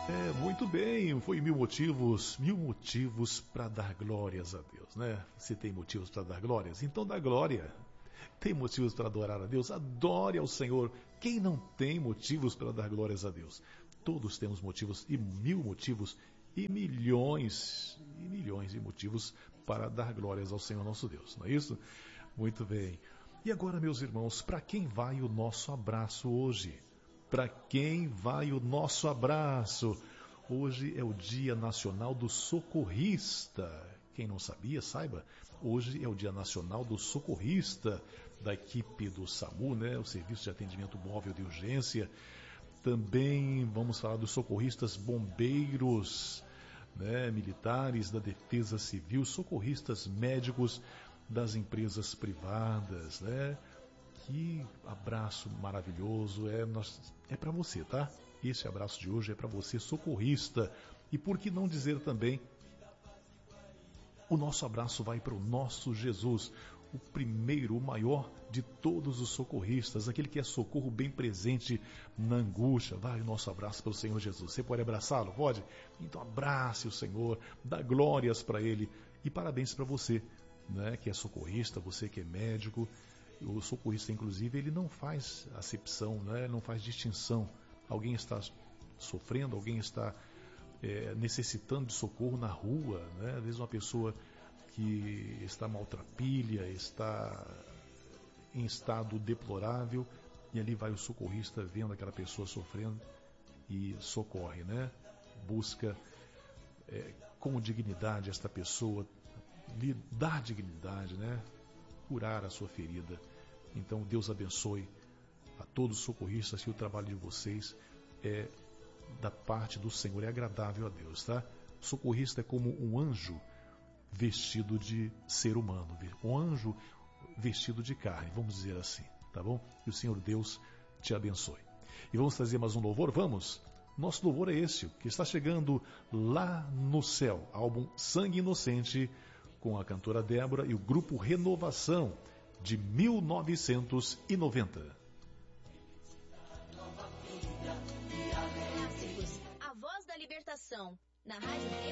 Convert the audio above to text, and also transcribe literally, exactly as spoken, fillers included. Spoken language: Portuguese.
É, muito bem, foi mil motivos, mil motivos para dar glórias a Deus, né? Se tem motivos para dar glórias, então dá glória. Tem motivos para adorar a Deus? Adore ao Senhor. Quem não tem motivos para dar glórias a Deus? Todos temos motivos, e mil motivos, e milhões, e milhões de motivos para dar glórias ao Senhor nosso Deus, não é isso? Muito bem. E agora, meus irmãos, para quem vai o nosso abraço hoje? Para quem vai o nosso abraço? Hoje é o Dia Nacional do Socorrista. Quem não sabia, saiba, hoje é o Dia Nacional do Socorrista, da equipe do SAMU, né, o Serviço de Atendimento Móvel de Urgência. Também vamos falar dos socorristas bombeiros, né, militares da Defesa Civil, socorristas médicos das empresas privadas, né? Que abraço maravilhoso, é, nós, é para você, tá? Esse abraço de hoje é para você, socorrista. E por que não dizer também, o nosso abraço vai para o nosso Jesus, o primeiro, o maior de todos os socorristas, aquele que é socorro bem presente na angústia. Vai o nosso abraço para o Senhor Jesus. Você pode abraçá-lo? Pode? Então abrace o Senhor, dá glórias para Ele e parabéns para você, né, que é socorrista, você que é médico. O socorrista, inclusive, ele não faz acepção, né? Não faz distinção. Alguém está sofrendo, alguém está é, necessitando de socorro na rua, né? Às vezes uma pessoa que está maltrapilha, está em estado deplorável, e ali vai o socorrista vendo aquela pessoa sofrendo e socorre, né? Busca é, com dignidade esta pessoa, lhe dar dignidade, né? Curar a sua ferida. Então Deus abençoe a todos os socorristas, que o trabalho de vocês é da parte do Senhor, é agradável a Deus, tá? Socorrista é como um anjo vestido de ser humano, um anjo vestido de carne, vamos dizer assim, tá bom? E o Senhor Deus te abençoe. E vamos trazer mais um louvor, vamos? Nosso louvor é esse, que está chegando lá no céu, álbum Sangue Inocente, com a cantora Débora e o grupo Renovação, de mil novecentos e noventa. A voz da libertação, na Rádio